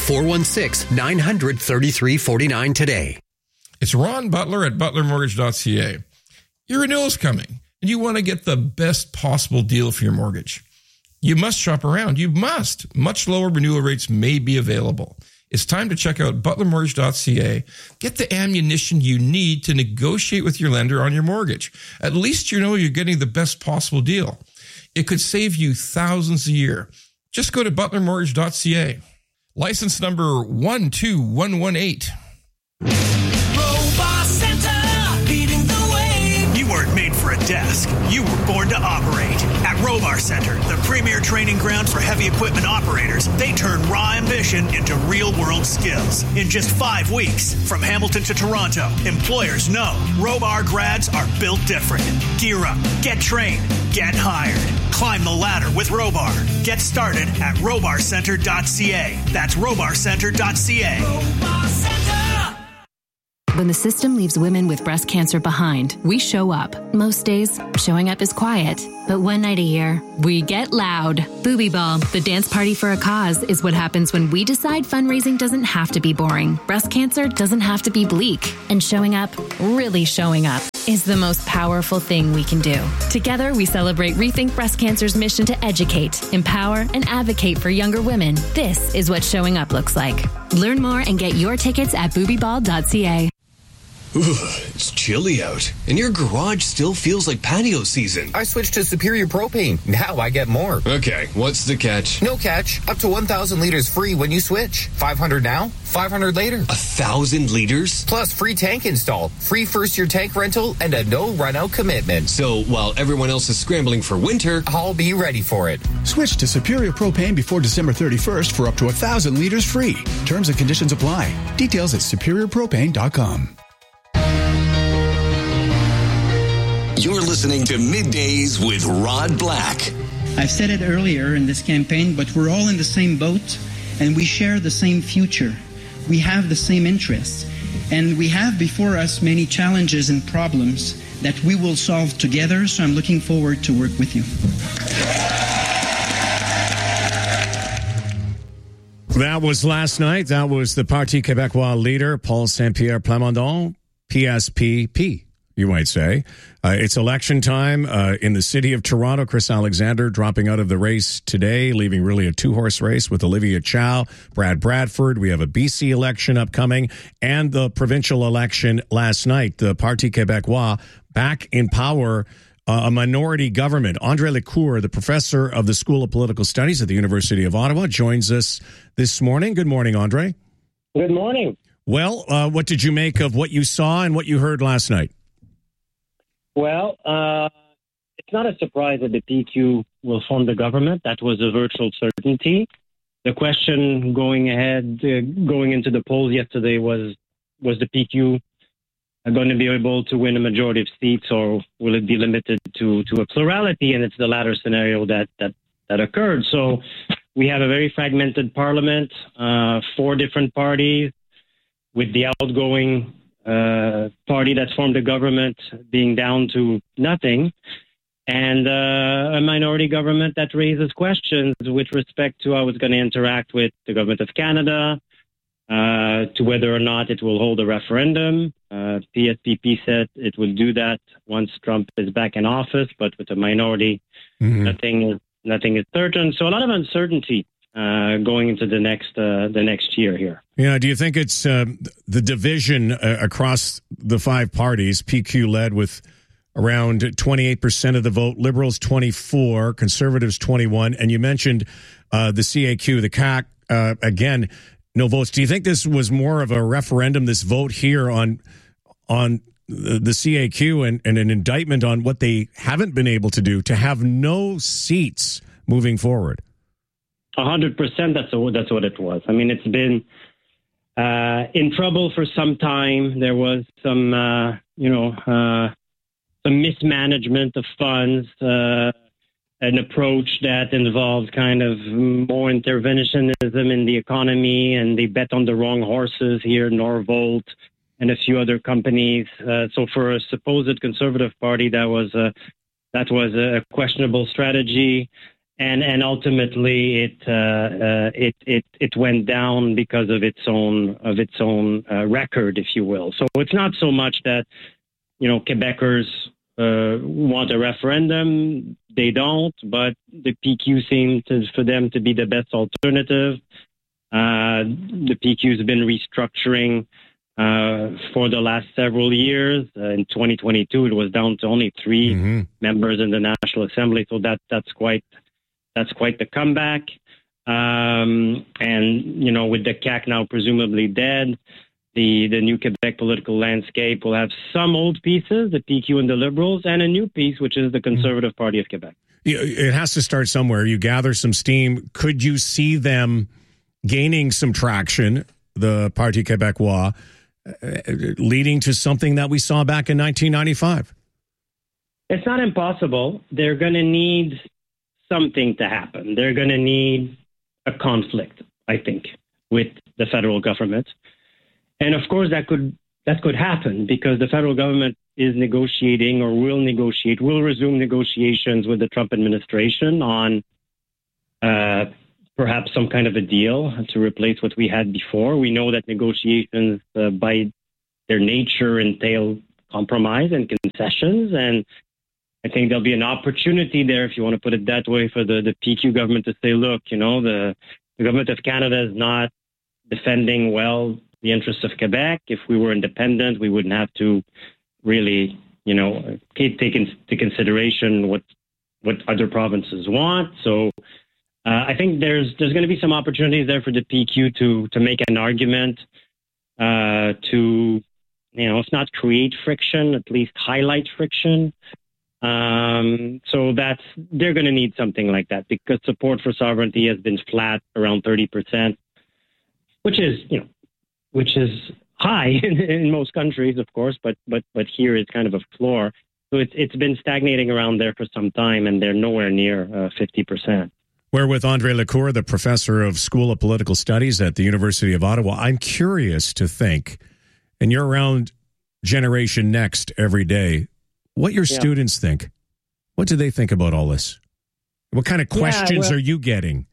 Speaker 27: 416-900-3349 today.
Speaker 28: It's Ron Butler at butlermortgage.ca. Your renewal is coming, and you want to get the best possible deal for your mortgage. You must shop around. You must. Much lower renewal rates may be available. It's time to check out butlermortgage.ca. Get the ammunition you need to negotiate with your lender on your mortgage. At least you know you're getting the best possible deal. It could save you thousands a year. Just go to butlermortgage.ca. License number 12118.
Speaker 18: Robot Center, leading the way.
Speaker 29: You weren't made for a desk. You were born to operate. At
Speaker 7: Robar Center, the premier training ground for heavy equipment operators. They turn raw ambition into real-world skills. In just 5 weeks, from Hamilton to Toronto, employers know Robar grads are built different. Gear up, get trained, get hired. Climb the ladder with Robar. Get started at robarcenter.ca. That's robarcenter.ca. Robar Center!
Speaker 8: When the system leaves women with breast cancer behind, we show up. Most days, showing up is quiet. But one night a year, we get loud. Booby Ball, the dance party for a cause, is what happens when we decide fundraising doesn't have to be boring. Breast cancer doesn't have to be bleak. And showing up, really showing up, is the most powerful thing we can do. Together, we celebrate Rethink Breast Cancer's mission to educate, empower, and advocate for younger women. This is what showing up looks like. Learn more and get your tickets at boobyball.ca.
Speaker 9: Ooh, it's chilly out, and your garage still feels like patio season.
Speaker 10: I switched to Superior Propane. Now I get more.
Speaker 9: Okay, what's the catch?
Speaker 10: No catch. Up to 1,000 liters free when you switch. 500 now, 500 later.
Speaker 9: 1,000 liters?
Speaker 10: Plus free tank install, free first-year tank rental, and a no-run-out commitment.
Speaker 9: So while everyone else is scrambling for winter,
Speaker 10: I'll be ready for it.
Speaker 11: Switch to Superior Propane before December 31st for up to 1,000 liters free. Terms and conditions apply. Details at superiorpropane.com.
Speaker 25: You're listening to Middays with Rod Black.
Speaker 13: I've said it earlier in this campaign, but we're all in the same boat and we share the same future. We have the same interests and we have before us many challenges and problems that we will solve together. So I'm looking forward to work with you.
Speaker 12: That was last night. That was the Parti Québécois leader, Paul Saint-Pierre Plamondon, PSPP. You might say. It's election time in the city of Toronto. Chris Alexander dropping out of the race today, leaving really a two-horse race with Olivia Chow, Brad Bradford. We have a BC election upcoming and the provincial election last night. The Parti Québécois back in power, a minority government. André Lecour, the professor of the School of Political Studies at the University of Ottawa, joins us this morning. Good morning, André.
Speaker 15: Good morning.
Speaker 12: Well, what did you make of what you saw and what you heard last night?
Speaker 15: Well, it's not a surprise that the PQ will form the government. That was a virtual certainty. The question going into the polls yesterday was the PQ going to be able to win a majority of seats, or will it be limited to a plurality? And it's the latter scenario that occurred. So we have a very fragmented parliament, 4 different parties, with the outgoing party that formed the government being down to nothing, and a minority government that raises questions with respect to how it's going to interact with the government of Canada, to whether or not it will hold a referendum. PSPP said it will do that once Trump is back in office, but with a minority, nothing is certain. So a lot of uncertainty going into the next year here.
Speaker 12: Yeah, do you think it's the division across the 5 parties, PQ led with around 28% of the vote, Liberals 24%, Conservatives 21%, and you mentioned the CAQ, the CAQ, again, no votes. Do you think this was more of a referendum, this vote here on the CAQ and an indictment on what they haven't been able to do to have no seats moving forward?
Speaker 15: 100%. That's what it was. I mean, it's been in trouble for some time. There was some mismanagement of funds, an approach that involved kind of more interventionism in the economy, and they bet on the wrong horses here, Norvolt and a few other companies. So for a supposed conservative party, that was a questionable strategy. And ultimately, it went down because of its own record, if you will. So it's not so much that Quebecers want a referendum; they don't. But the PQ seemed for them to be the best alternative. The PQ has been restructuring for the last several years. In 2022, it was down to only 3 members in the National Assembly. So that's quite the comeback. And, with the CAQ now presumably dead, the new Quebec political landscape will have some old pieces, the PQ and the Liberals, and a new piece, which is the Conservative Party of Quebec.
Speaker 12: it has to start somewhere. You gather some steam. Could you see them gaining some traction, the Parti Québécois, leading to something that we saw back in 1995?
Speaker 15: It's not impossible. They're going to need something to happen. They're going to need a conflict, I think, with the federal government. And of course, that could happen because the federal government is negotiating or will resume negotiations with the Trump administration on perhaps some kind of a deal to replace what we had before. We know that negotiations by their nature entail compromise and concessions, and I think there'll be an opportunity there, if you want to put it that way, for the PQ government to say, look, the government of Canada is not defending well the interests of Quebec. If we were independent, we wouldn't have to really, take into consideration what other provinces want. So I think there's going to be some opportunities there for the PQ to make an argument to, if not create friction, at least highlight friction. So they're going to need something like that because support for sovereignty has been flat around 30%, which is high in most countries, of course, but here it's kind of a floor. So it's been stagnating around there for some time, and they're nowhere near 50%.
Speaker 12: We're with André Lecour, the professor of School of Political Studies at the University of Ottawa. I'm curious to think, and you're around Generation Next every day, what your students think. What do they think about all this? What kind of questions are you getting?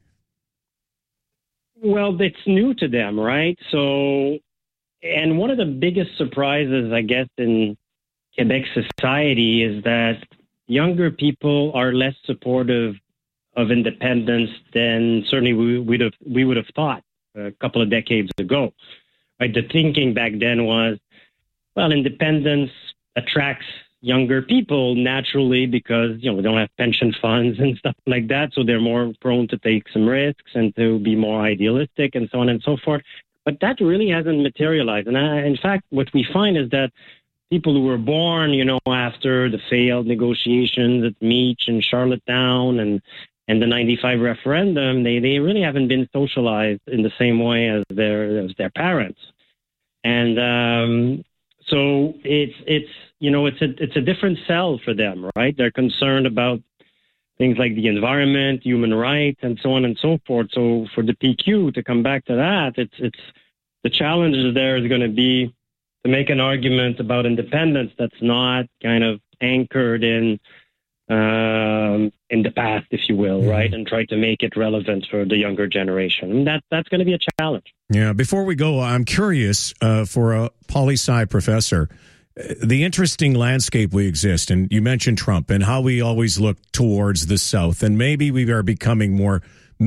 Speaker 15: Well, it's new to them, right? So, and one of the biggest surprises, I guess, in Quebec society is that younger people are less supportive of independence than certainly we would have thought a couple of decades ago. Right? The thinking back then was, well, independence attracts younger people naturally because, we don't have pension funds and stuff like that. So they're more prone to take some risks and to be more idealistic and so on and so forth. But that really hasn't materialized. And in fact, what we find is that people who were born, after the failed negotiations at Meech and Charlottetown and the 95 referendum, they really haven't been socialized in the same way as their parents. And so it's a different sell for them, right? They're concerned about things like the environment, human rights, and so on and so forth. So for the PQ to come back to that, it's the challenge there is going to be to make an argument about independence that's not kind of anchored in the past, if you will, right? And try to make it relevant for the younger generation. And that's going to be a challenge.
Speaker 12: Yeah. Before we go, I'm curious for a poli-sci professor, the interesting landscape we exist. And you mentioned Trump and how we always look towards the South. And maybe we are becoming more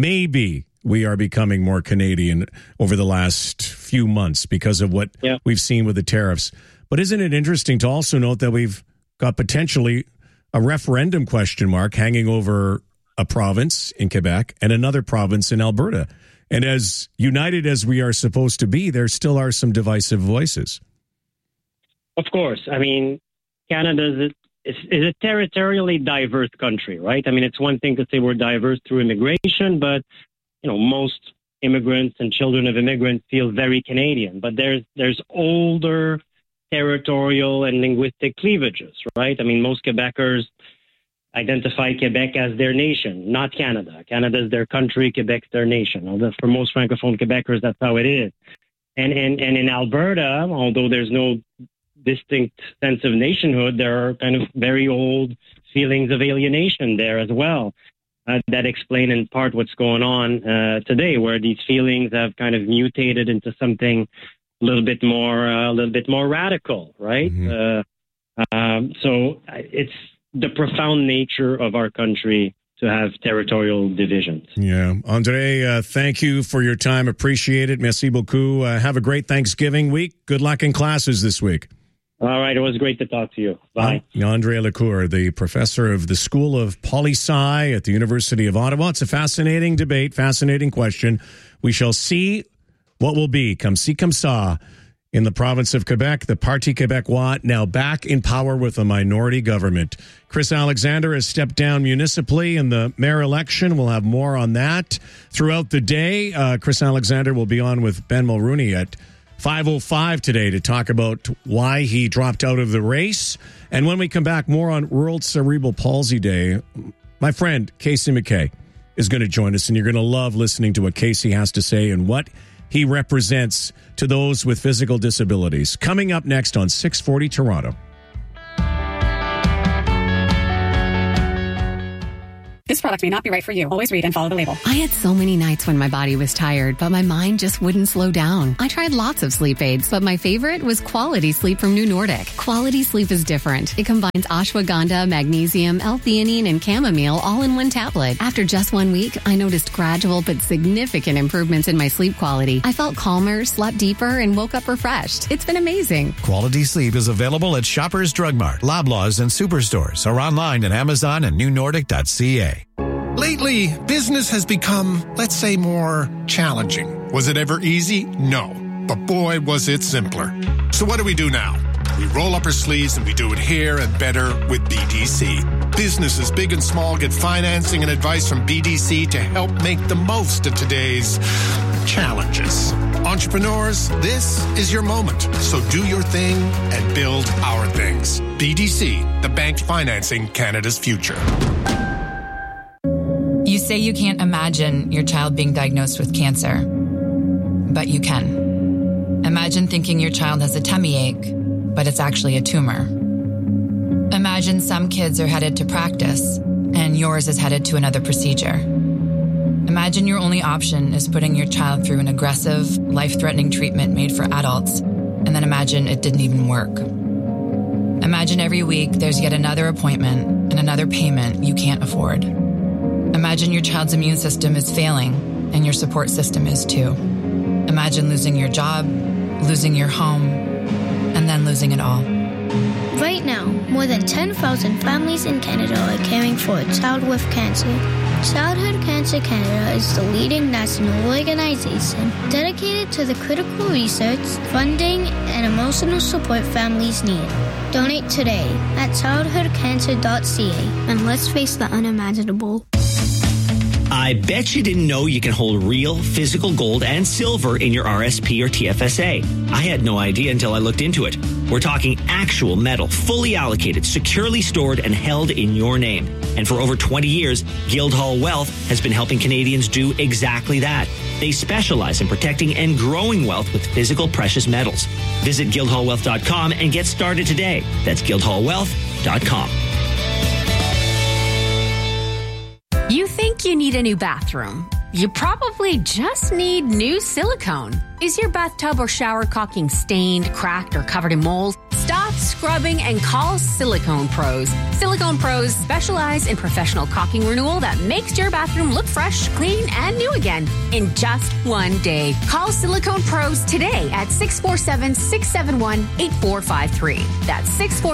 Speaker 12: Canadian over the last few months because of what we've seen with the tariffs. But isn't it interesting to also note that we've got potentially a referendum question mark hanging over a province in Quebec and another province in Alberta? And as united as we are supposed to be, there still are some divisive voices.
Speaker 15: Of course. I mean, Canada is a territorially diverse country, right? I mean, it's one thing to say we're diverse through immigration, but, most immigrants and children of immigrants feel very Canadian. But there's older territorial and linguistic cleavages, right? I mean, most Quebecers identify Quebec as their nation, not Canada. Canada is their country, Quebec's their nation. Although for most Francophone Quebecers, that's how it is. And in Alberta, although there's no distinct sense of nationhood, there are kind of very old feelings of alienation there as well. That explain in part what's going on today, where these feelings have kind of mutated into something a little bit more radical, right? Mm-hmm. So it's the profound nature of our country to have territorial divisions.
Speaker 12: Yeah. André, thank you for your time. Appreciate it. Merci beaucoup. Have a great Thanksgiving week. Good luck in classes this week.
Speaker 15: All right. It was great to talk to you. Bye.
Speaker 12: André Lecour, the professor of the School of Poli-Sci at the University of Ottawa. It's a fascinating debate, fascinating question. We shall see what will be. Come see, come saw In the province of Quebec, the Parti Québécois now back in power with a minority government. Chris Alexander has stepped down municipally in the mayor election. We'll have more on that throughout the day. Chris Alexander will be on with Ben Mulrooney at 5:05 today to talk about why he dropped out of the race. And when we come back, more on World Cerebral Palsy Day. My friend, Casey McKay, is going to join us, and you're going to love listening to what Casey has to say and what he represents to those with physical disabilities. Coming up next on 640 Toronto.
Speaker 1: This product may not be right for you. Always read and follow the label.
Speaker 14: I had so many nights when my body was tired, but my mind just wouldn't slow down. I tried lots of sleep aids, but my favorite was Quality Sleep from New Nordic. Quality Sleep is different. It combines ashwagandha, magnesium, L-theanine, and chamomile all in one tablet. After just 1 week, I noticed gradual but significant improvements in my sleep quality. I felt calmer, slept deeper, and woke up refreshed. It's been amazing.
Speaker 16: Quality Sleep is available at Shoppers Drug Mart, Loblaws, and Superstores, or online at Amazon and newnordic.ca.
Speaker 17: Lately, business has become, let's say, more challenging. Was it ever easy? No. But boy, was it simpler. So what do we do now? We roll up our sleeves and we do it here and better with BDC. Businesses big and small get financing and advice from BDC to help make the most of today's challenges. Entrepreneurs, this is your moment. So do your thing and build our things. BDC, the bank financing Canada's future.
Speaker 19: You say you can't imagine your child being diagnosed with cancer, but you can. Imagine thinking your child has a tummy ache, but it's actually a tumor. Imagine some kids are headed to practice, and yours is headed to another procedure. Imagine your only option is putting your child through an aggressive, life-threatening treatment made for adults, and then imagine it didn't even work. Imagine every week there's yet another appointment and another payment you can't afford. Imagine your child's immune system is failing, and your support system is too. Imagine losing your job, losing your home, and then losing it all.
Speaker 20: Right now, more than 10,000 families in Canada are caring for a child with cancer. Childhood Cancer Canada is the leading national organization dedicated to the critical research, funding, and emotional support families need. Donate today at childhoodcancer.ca, and let's face the unimaginable.
Speaker 22: I bet you didn't know you can hold real physical gold and silver in your RSP or TFSA. I had no idea until I looked into it. We're talking actual metal, fully allocated, securely stored, and held in your name. And for over 20 years, Guildhall Wealth has been helping Canadians do exactly that. They specialize in protecting and growing wealth with physical precious metals. Visit guildhallwealth.com and get started today. That's guildhallwealth.com.
Speaker 14: You think you need a new bathroom? You probably just need new silicone. Is your bathtub or shower caulking stained, cracked, or covered in mold? Stop scrubbing and call Silicone Pros. Silicone Pros specialize in professional caulking renewal that makes your bathroom look fresh, clean, and new again in just 1 day. Call Silicone Pros today at 647-671-8453. That's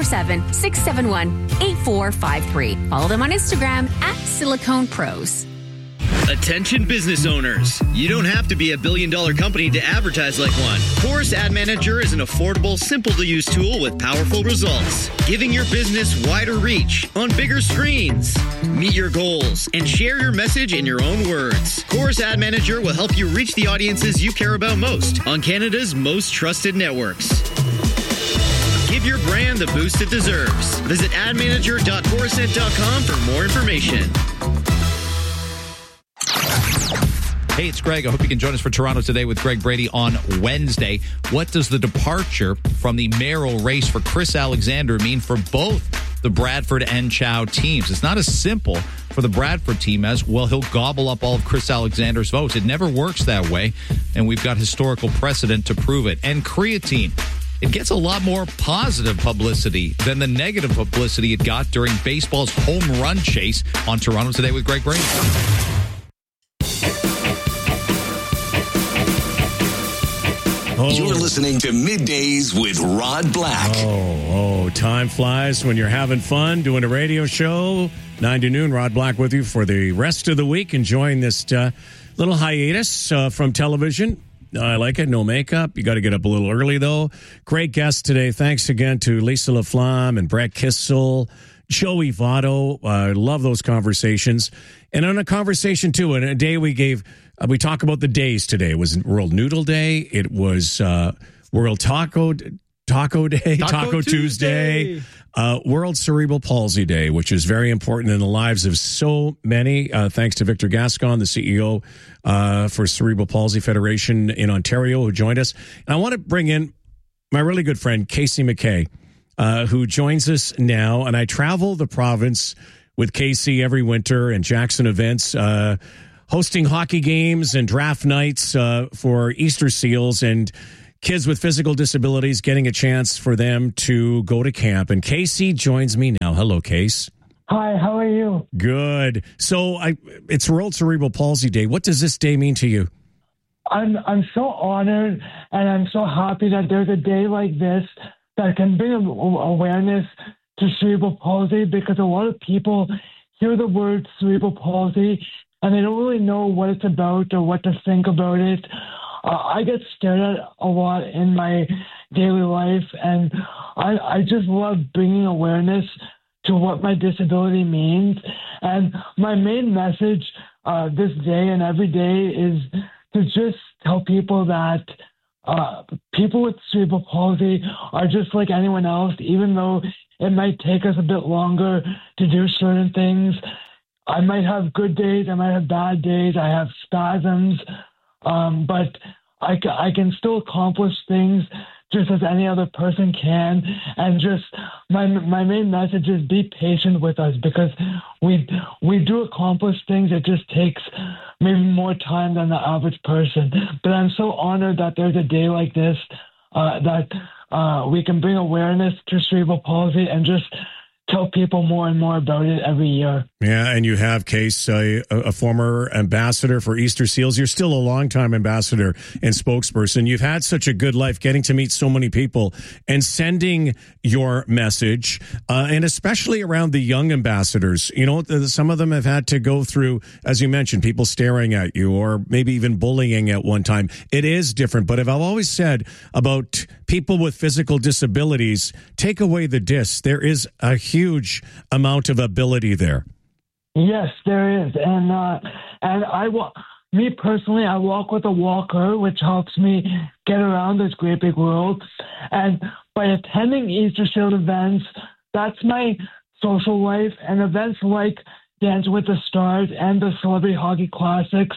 Speaker 14: 647-671-8453. Follow them on Instagram at Silicone Pros.
Speaker 21: Attention business owners. You don't have to be a billion-dollar company to advertise like one. Chorus Ad Manager is an affordable, simple-to-use tool with powerful results, giving your business wider reach on bigger screens. Meet your goals and share your message in your own words. Chorus Ad Manager will help you reach the audiences you care about most on Canada's most trusted networks. Give your brand the boost it deserves. Visit admanager.chorusnet.com for more information.
Speaker 24: Hey, it's Greg. I hope you can join us for Toronto Today with Greg Brady on Wednesday. What does the departure from the mayoral race for Chris Alexander mean for both the Bradford and Chow teams? It's not as simple for the Bradford team as, well, he'll gobble up all of Chris Alexander's votes. It never works that way, and we've got historical precedent to prove it. And creatine, it gets a lot more positive publicity than the negative publicity it got during baseball's home run chase on Toronto Today with Greg Brady.
Speaker 25: You're listening to Middays with Rod Black.
Speaker 12: Time flies when you're having fun doing a radio show. 9 to noon, Rod Black with you for the rest of the week, enjoying this little hiatus from television. I like it. No makeup. You got to get up a little early, though. Great guest today. Thanks again to Lisa LaFlamme and Brett Kissel, Joey Votto. I love those conversations. And on a conversation, too, in a day we gave, we talk about the days today. It was World Noodle Day. It was World Taco Day, Taco Tuesday. World Cerebral Palsy Day, which is very important in the lives of so many. Thanks to Victor Gascon, the CEO for Cerebral Palsy Federation in Ontario, who joined us. And I want to bring in my really good friend, Casey McKay, who joins us now. And I travel the province with Casey every winter and Jackson events, hosting hockey games and draft nights for Easter Seals and kids with physical disabilities, getting a chance for them to go to camp. And Casey joins me now. Hello, Case.
Speaker 2: Hi, how are you?
Speaker 12: Good. So it's World Cerebral Palsy Day. What does this day mean to you?
Speaker 2: I'm so honored and I'm so happy that there's a day like this that can bring awareness to cerebral palsy, because a lot of people hear the word cerebral palsy and they don't really know what it's about or what to think about it. I get stared at a lot in my daily life, and I just love bringing awareness to what my disability means. And my main message this day and every day is to just tell people that people with cerebral palsy are just like anyone else, even though it might take us a bit longer to do certain things. I might have good days, I might have bad days, I have spasms, but I can still accomplish things just as any other person can. And just my main message is be patient with us, because we do accomplish things. It just takes maybe more time than the average person. But I'm so honored that there's a day like this that we can bring awareness to cerebral palsy and just tell people more and more about it every year.
Speaker 12: Yeah, and you have, Case, a former ambassador for Easter Seals. You're still a longtime ambassador and spokesperson. You've had such a good life getting to meet so many people and sending your message, and especially around the young ambassadors. You know, some of them have had to go through, as you mentioned, people staring at you or maybe even bullying at one time. It is different, but I've always said about people with physical disabilities, take away the disc. There is a huge amount of ability there.
Speaker 2: Yes, there is. And me personally, I walk with a walker, which helps me get around this great big world. And by attending Easter Seals events, that's my social life. And events like Dance with the Stars and the Celebrity Hockey Classics,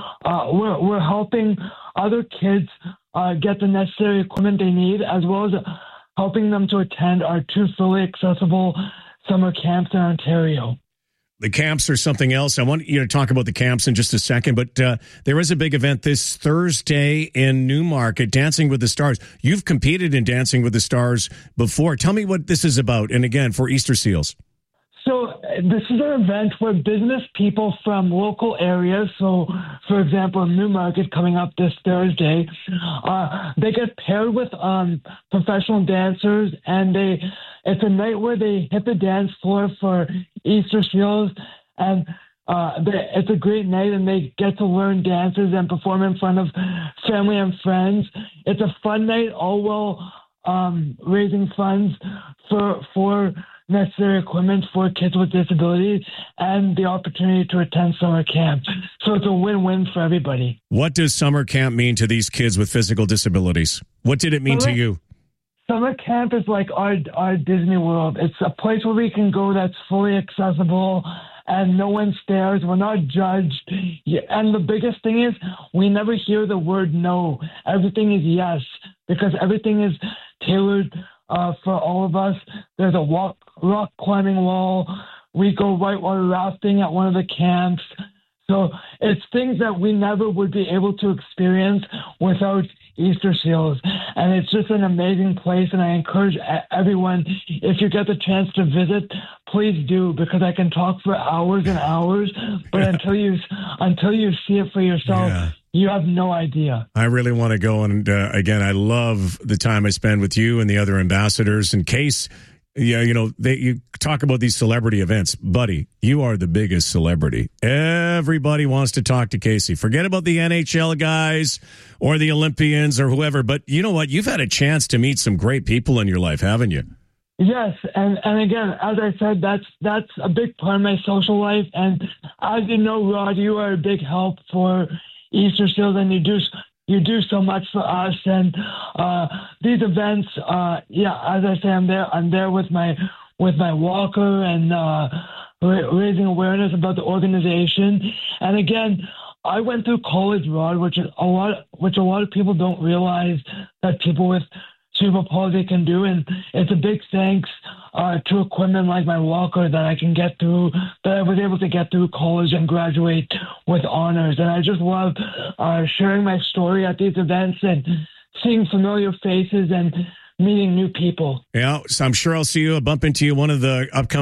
Speaker 2: we're helping other kids get the necessary equipment they need, as well as helping them to attend our 2 fully accessible summer camps in Ontario.
Speaker 12: The camps are something else. I want you to talk about the camps in just a second, but there is a big event this Thursday in Newmarket, Dancing with the Stars. You've competed in Dancing with the Stars before. Tell me what this is about, and again, for Easter Seals.
Speaker 2: So this is an event where business people from local areas, so for example, Newmarket coming up this Thursday, they get paired with professional dancers, and it's a night where they hit the dance floor for Easter Seals, and it's a great night, and they get to learn dances and perform in front of family and friends. It's a fun night, all while raising funds for necessary equipment for kids with disabilities and the opportunity to attend summer camp. So it's a win-win for everybody.
Speaker 12: What does summer camp mean to these kids with physical disabilities? What did it mean to you?
Speaker 2: Summer camp is like our Disney World. It's a place where we can go that's fully accessible and no one stares. We're not judged. And the biggest thing is we never hear the word no. Everything is yes, because everything is tailored for all of us. There's a rock climbing wall. We go whitewater rafting at one of the camps. So it's things that we never would be able to experience without Easter Seals. And it's just an amazing place, and I encourage everyone, if you get the chance to visit, please do, because I can talk for hours and hours, but until you see it for yourself, you have no idea.
Speaker 12: I really want to go, and again, I love the time I spend with you and the other ambassadors. In case Yeah, you talk about these celebrity events. Buddy, you are the biggest celebrity. Everybody wants to talk to Casey. Forget about the NHL guys or the Olympians or whoever. But you know what? You've had a chance to meet some great people in your life, haven't you?
Speaker 2: Yes, and again, as I said, that's a big part of my social life. And as you know, Rod, you are a big help for Easter Seals, and you do so much for us. And these events, as I say, I'm there with my walker and raising awareness about the organization. And again, I went through college, Rod, which a lot of people don't realize that people with cerebral palsy can do, and it's a big thanks to equipment like my walker that I was able to get through college and graduate with honors. And I just love sharing my story at these events and seeing familiar faces and meeting new people.
Speaker 12: Yeah, so I'm sure I'll bump into you one of the upcoming